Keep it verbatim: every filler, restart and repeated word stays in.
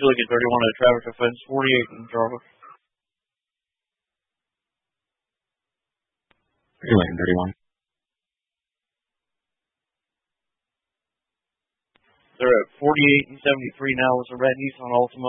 Buick at thirty-one at traffic offense, forty-eight in Jarvis. Lane thirty-one. They're at forty-eight and seventy-three now with a red Nissan Altima.